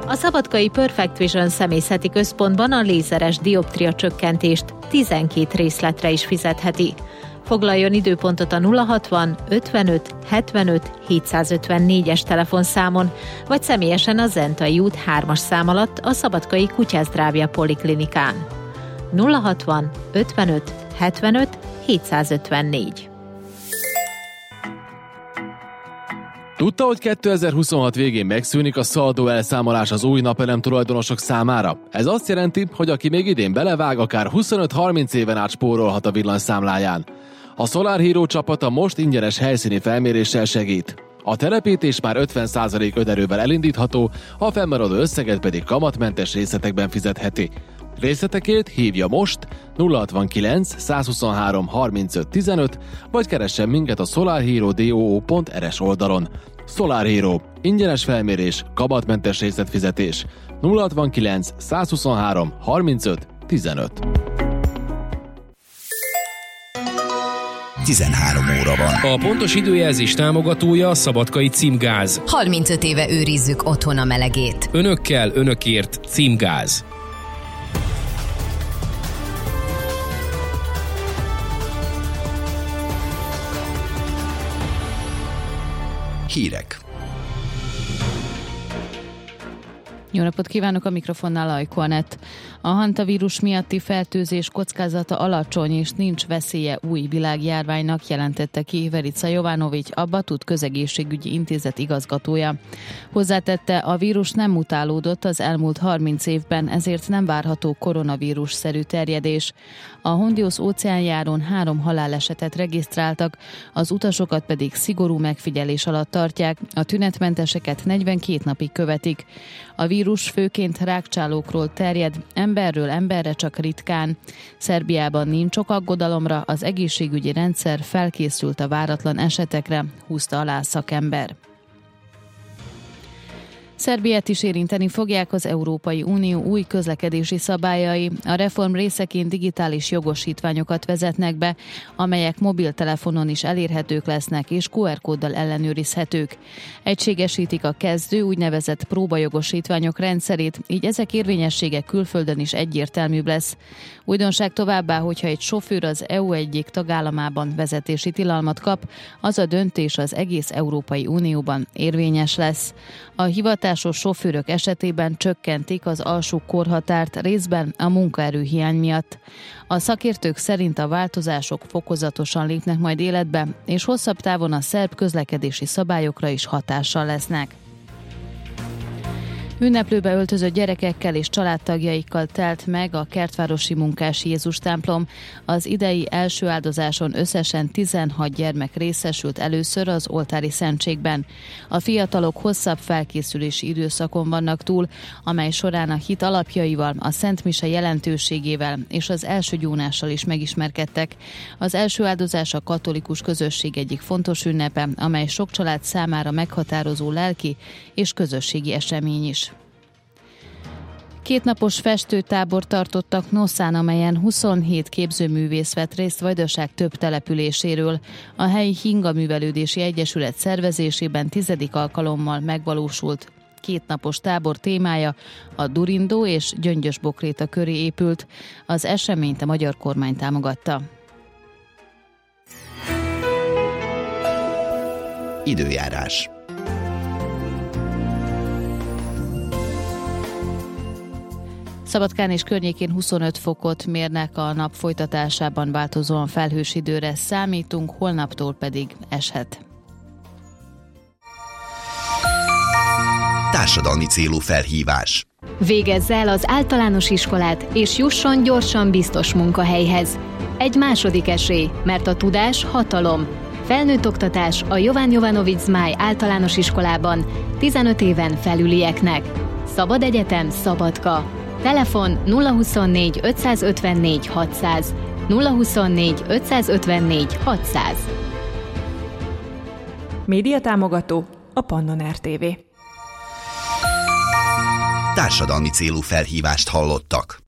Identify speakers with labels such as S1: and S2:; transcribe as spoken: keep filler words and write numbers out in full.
S1: A szabadkai Perfect Vision személyzeti központban a lézeres dioptria csökkentést tizenkét részletre is fizetheti. Foglaljon időpontot a nulla hatvan ötvenöt hetvenöt hétszázötvennégyes telefonszámon, vagy személyesen a Zentai út hármas szám alatt a Szabadkai Kutyázdrávja Poliklinikán. nulla hatvan ötvenöt hetvenöt hétszázötvennégy.
S2: Tudta, hogy kétezer-huszonhat végén megszűnik a szaldó elszámolás az új napelem tulajdonosok számára? Ez azt jelenti, hogy aki még idén belevág, akár huszonöt-harminc éven át spórolhat a villanyszámláján. A Solar Hero csapata most ingyenes helyszíni felméréssel segít. A telepítés már ötven százalék önerővel elindítható, a fennmaradó összeget pedig kamatmentes részletekben fizetheti. Részletekért hívja most nulla hatvankilenc százhuszonhárom harmincöt tizenöt, vagy keressen minket a solarhero pont r s oldalon. Solar Hero. Ingyenes felmérés, kamatmentes részletfizetés. nulla hatvankilenc százhuszonhárom harmincöt tizenöt.
S3: tizenhárom óra van.
S4: A pontos időjelzés támogatója a Szabadkai Címgáz.
S5: harmincöt éve őrizzük otthon a melegét.
S4: Önökkel, önökért Címgáz.
S3: Hírek.
S6: Jó napot kívánok, a mikrofonnál Ajko Anett. A hantavírus miatti fertőzés kockázata alacsony, és nincs veszélye új világjárványnak, jelentette ki Verica Jovanovics, a Batut Közegészségügyi Intézet igazgatója. Hozzátette, a vírus nem mutálódott az elmúlt harminc évben, ezért nem várható koronavírus-szerű terjedés. A Hondius óceánjáron három halálesetet regisztráltak, az utasokat pedig szigorú megfigyelés alatt tartják, a tünetmenteseket negyvenkét napig követik. A vírus főként rákcsálókról terjed, emberről emberre csak ritkán. Szerbiában nincs ok aggodalomra, az egészségügyi rendszer felkészült a váratlan esetekre, húzta alá szakember. Szerbiát is érinteni fogják az Európai Unió új közlekedési szabályai. A reform részeként digitális jogosítványokat vezetnek be, amelyek mobiltelefonon is elérhetők lesznek és kú er kóddal ellenőrizhetők. Egységesítik a kezdő úgynevezett próbajogosítványok rendszerét, így ezek érvényessége külföldön is egyértelműbb lesz. Újdonság továbbá, hogyha egy sofőr az é u egyik tagállamában vezetési tilalmat kap, az a döntés az egész Európai Unióban érvényes lesz. A hivatásos sofőrök esetében csökkentik az alsó korhatárt részben a munkaerőhiány miatt. A szakértők szerint a változások fokozatosan lépnek majd életbe, és hosszabb távon a szerb közlekedési szabályokra is hatással lesznek. Ünneplőbe öltözött gyerekekkel és családtagjaikkal telt meg a kertvárosi Munkás Jézus templom. Az idei első áldozáson összesen tizenhat gyermek részesült először az oltári szentségben. A fiatalok hosszabb felkészülési időszakon vannak túl, amely során a hit alapjaival, a Szent Mise jelentőségével és az első gyónással is megismerkedtek. Az első áldozás a katolikus közösség egyik fontos ünnepe, amely sok család számára meghatározó lelki és közösségi esemény is. Kétnapos festőtábor tartottak Noszán, amelyen huszonhét képzőművész vett részt Vajdaság több településéről. A helyi Hinga Művelődési Egyesület szervezésében tizedik alkalommal megvalósult. Kétnapos tábor témája a Durindó és Gyöngyös Bokréta köré épült. Az eseményt a magyar kormány támogatta.
S3: Időjárás.
S6: Szabadkán és környékén huszonöt fokot mérnek, a nap folytatásában változóan felhős időre számítunk, holnaptól pedig eshet.
S3: Társadalmi célú felhívás.
S7: Végezze el az általános iskolát, és jusson gyorsan biztos munkahelyhez. Egy második esély, mert a tudás hatalom. Felnőtt oktatás a Jovan Jovanovics Zmáj általános iskolában tizenöt éven felülieknek. Szabad egyetem, Szabadka. Telefon nulla huszonnégy ötszázötvennégy hatszáz, nulla huszonnégy ötszázötvennégy hatszáz.
S8: Média támogató a Pannon er té vé.
S3: Társadalmi célú felhívást hallottak.